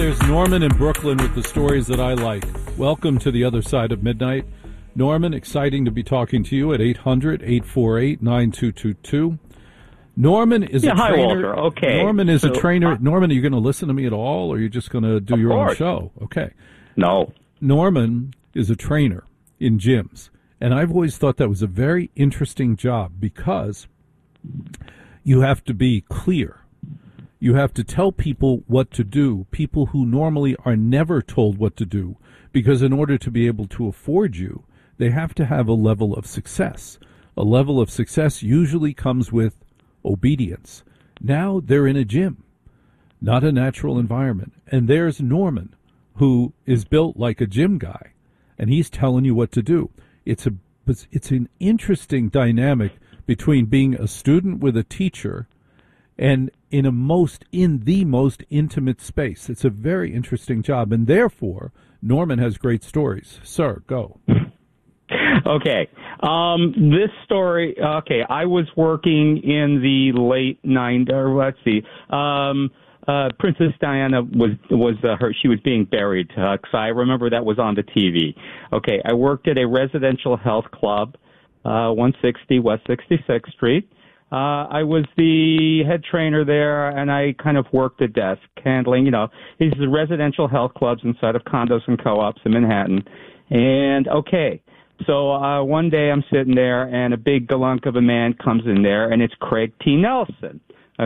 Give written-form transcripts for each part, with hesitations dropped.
There's Norman in Brooklyn with the stories that I like. Welcome to the other side of midnight. Norman, exciting to be talking to you at 800-848-9222. Norman is a trainer. Hi, Walter. Okay. Norman is a trainer. Norman, are you going to listen to me at all, or are you just going to do your own show? Okay. No. Norman is a trainer in gyms, and I've always thought that was a very interesting job because you have to be clear. You have to tell people what to do, people who normally are never told what to do, because in order to be able to afford you, they have to have a level of success. A level of success usually comes with obedience. Now they're in a gym, not a natural environment. And there's Norman, who is built like a gym guy, and he's telling you what to do. It's an interesting dynamic between being a student with a teacher and in the most intimate space. It's a very interesting job, and therefore Norman has great stories. Sir, go. Okay. This story, I was working in the late 90s, or let's see, Princess Diana she was being buried, because I remember that was on the TV. Okay, I worked at a residential health club, 160 West 66th Street. I was the head trainer there, and I kind of worked the desk, handling, these are residential health clubs inside of condos and co-ops in Manhattan. And, so one day I'm sitting there, and a big galunk of a man comes in there, and it's Craig T. Nelson,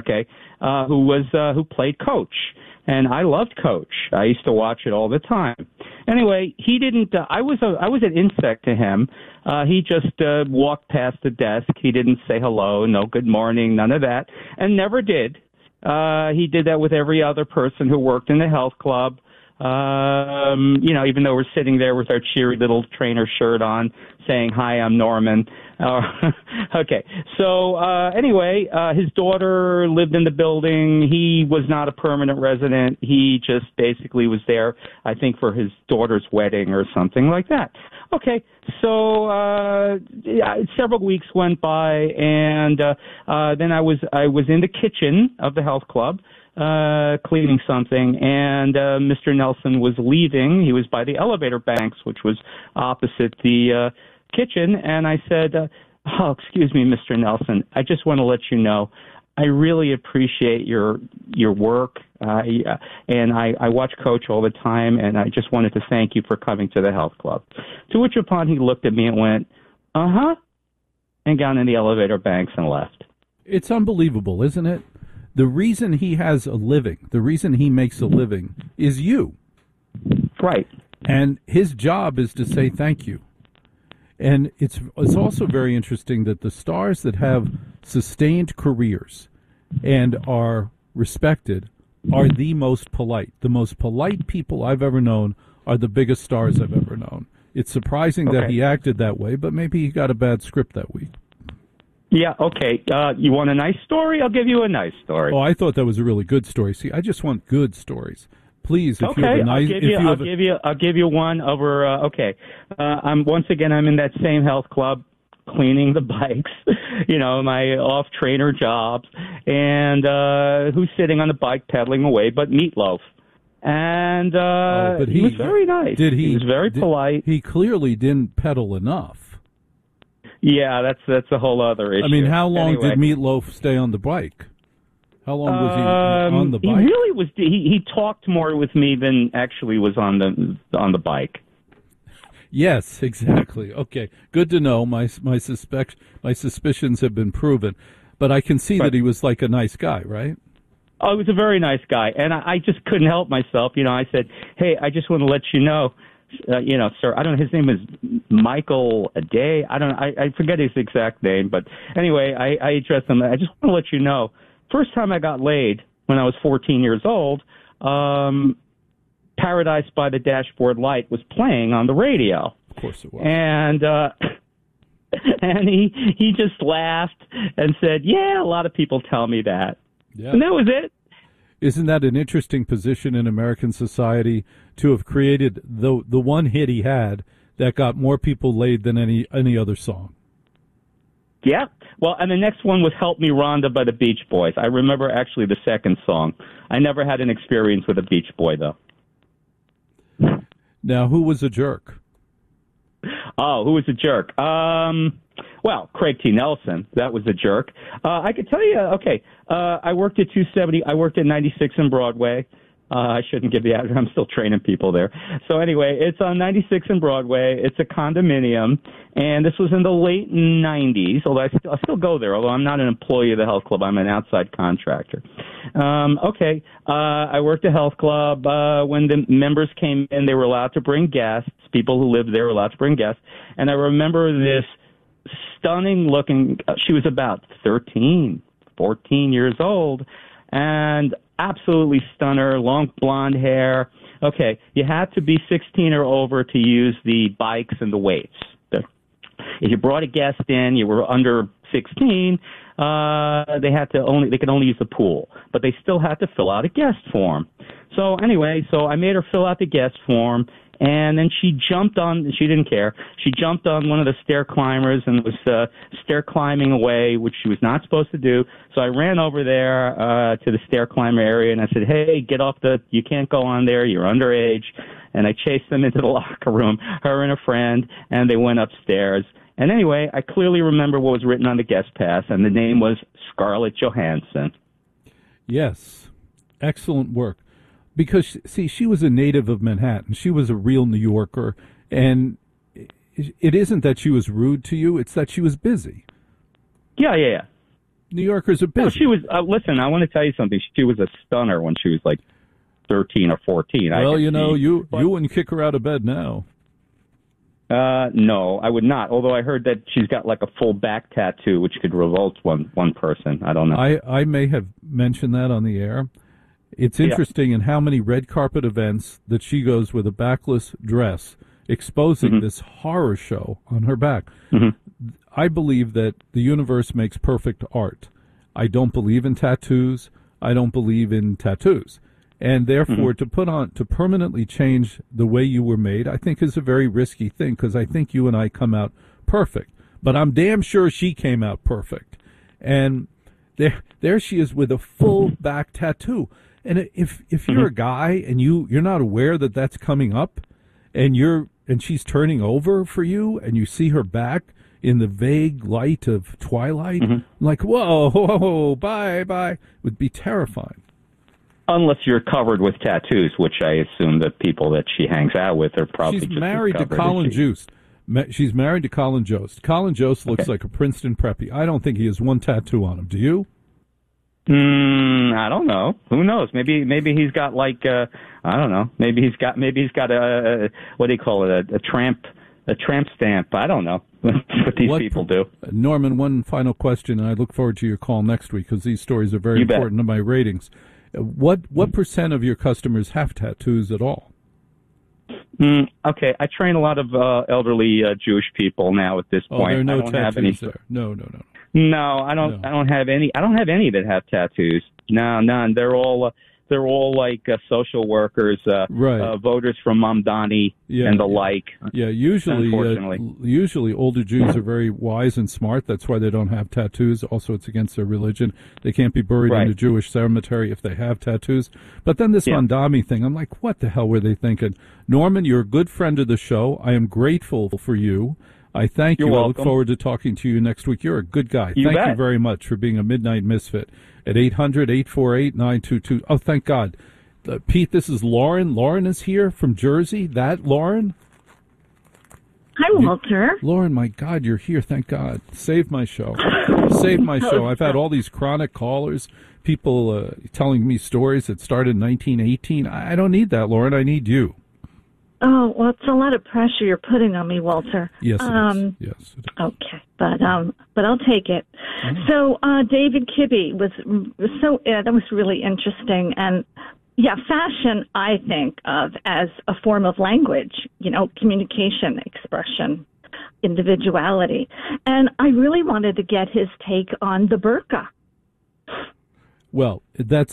who played Coach. And I loved Coach. I used to watch it all the time. Anyway, he didn't. I was an insect to him. He just walked past the desk. He didn't say hello, no good morning, none of that, and never did. He did that with every other person who worked in the health club. Even though we're sitting there with our cheery little trainer shirt on, saying, "Hi, I'm Norman." Okay. So, his daughter lived in the building. He was not a permanent resident. He just basically was there, I think, for his daughter's wedding or something like that. Okay. So, several weeks went by, and then I was in the kitchen of the health club, cleaning something, and Mr. Nelson was leaving. He was by the elevator banks, which was opposite the kitchen, and I said, excuse me, Mr. Nelson, I just want to let you know I really appreciate your work, and I watch Coach all the time, and I just wanted to thank you for coming to the health club. To which upon he looked at me and went, and got in the elevator banks and left. It's unbelievable, isn't it? The reason he has a living, the reason he makes a living is you. Right. And his job is to say thank you. And it's also very interesting that the stars that have sustained careers and are respected are the most polite. The most polite people I've ever known are the biggest stars I've ever known. It's surprising that he acted that way, but maybe he got a bad script that week. Yeah, okay. You want a nice story? I'll give you a nice story. Oh, I thought that was a really good story. See, I just want good stories. Please, if you have a nice... I'll give you one over... I'm in that same health club, cleaning the bikes, my off-trainer jobs, and who's sitting on the bike pedaling away but Meatloaf. And but he was very nice. He was very polite. He clearly didn't pedal enough. Yeah, that's a whole other issue. I mean, how long did Meatloaf stay on the bike? How long was he on the bike? He really was. He talked more with me than actually was on the bike. Yes, exactly. Okay, good to know. My suspicions have been proven, but I can see that he was like a nice guy, right? Oh, he was a very nice guy, and I just couldn't help myself. I said, "Hey, I just want to let you know." Sir, I don't know, his name is Michael Aday. I forget his exact name, but anyway, I addressed him. I just want to let you know, first time I got laid when I was 14 years old, Paradise by the Dashboard Light was playing on the radio. Of course it was. And and he just laughed and said, "Yeah, a lot of people tell me that." Yeah. And that was it. Isn't that an interesting position in American society to have created the one hit he had that got more people laid than any other song? Yeah. Well, and the next one was Help Me Rhonda by the Beach Boys. I remember actually the second song. I never had an experience with a Beach Boy, though. Now, who was a jerk? Oh, who was a jerk? Well, Craig T. Nelson. That was a jerk. I could tell you, okay, I worked at 270. I worked at 96 and Broadway. I shouldn't give the address. I'm still training people there. So anyway, it's on 96 and Broadway. It's a condominium, and this was in the late 90s, although I still go there, although I'm not an employee of the health club. I'm an outside contractor. I worked at health club. When the members came in, they were allowed to bring guests. People who lived there were allowed to bring guests. And I remember this stunning looking, she was about 13, 14 years old, and absolutely stunner, long blonde hair. Okay, you had to be 16 or over to use the bikes and the weights. If you brought a guest in, you were under 16, they could only use the pool, but they still had to fill out a guest form. So anyway, I made her fill out the guest form, and then she didn't care. She jumped on one of the stair climbers and was stair climbing away, which she was not supposed to do. So I ran over there to the stair climber area, and I said, hey, get off you can't go on there, you're underage. And I chased them into the locker room, her and a friend, and they went upstairs. And anyway, I clearly remember what was written on the guest pass, and the name was Scarlett Johansson. Yes. Excellent work. Because, see, she was a native of Manhattan. She was a real New Yorker. And it isn't that she was rude to you. It's that she was busy. Yeah. New Yorkers are busy. No, she was, listen, I want to tell you something. She was a stunner when she was like 13 or 14. Well, you wouldn't kick her out of bed now. No, I would not. Although I heard that she's got like a full back tattoo, which could revolt one person. I don't know. I may have mentioned that on the air. It's interesting in how many red carpet events that she goes with a backless dress, exposing this horror show on her back. Mm-hmm. I believe that the universe makes perfect art. I don't believe in tattoos. I don't believe in tattoos. And therefore, to permanently change the way you were made, I think is a very risky thing, because I think you and I come out perfect. But I'm damn sure she came out perfect. And there she is with a full back tattoo. And if you're a guy and you're not aware that that's coming up, and she's turning over for you, and you see her back in the vague light of twilight, like, whoa, bye, it would be terrifying. Unless you're covered with tattoos, which I assume the people that she hangs out with are probably She's just married to Colin Jost. She's married to Colin Jost. Colin Jost looks like a Princeton preppy. I don't think he has one tattoo on him. Do you? I don't know. Who knows? Maybe he's got like I don't know. Maybe he's got a what do you call it? A tramp stamp. I don't know what these people do. Norman, one final question, and I look forward to your call next week, because these stories are very important to my ratings. What percent of your customers have tattoos at all? Okay, I train a lot of elderly Jewish people now at this point. There are no I don't tattoos have any, there. No. No, I don't. No. I don't have any. I don't have any that have tattoos. No, none. They're all like social workers, voters from Mamdani and the like. Yeah, usually older Jews are very wise and smart. That's why they don't have tattoos. Also, it's against their religion. They can't be buried in a Jewish cemetery if they have tattoos. But then this Mamdani thing, I'm like, what the hell were they thinking? Norman, you're a good friend of the show. I am grateful for you. I thank you. Welcome. I look forward to talking to you next week. You're a good guy. Thank you very much for being a Midnight Misfit at 800-848-9222. Oh, thank God. Pete, this is Lauren. Lauren is here from Jersey. That Lauren? Hi, Walter. Lauren, my God, you're here. Thank God. Save my show. Save my show. I've had all these chronic callers, people telling me stories that started in 1918. I don't need that, Lauren. I need you. Oh, well, it's a lot of pressure you're putting on me, Walter. Yes, it is. Yes, it is. Okay, but I'll take it. So, David Kibbe that was really interesting. And, fashion, I think of as a form of language, communication, expression, individuality. And I really wanted to get his take on the burqa. Well,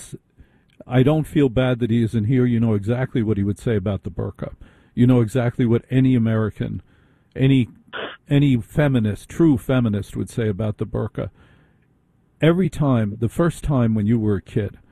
I don't feel bad that he isn't here. You know exactly what he would say about the burqa. You know exactly what any American, any feminist, true feminist would say about the burqa. The first time when you were a kid,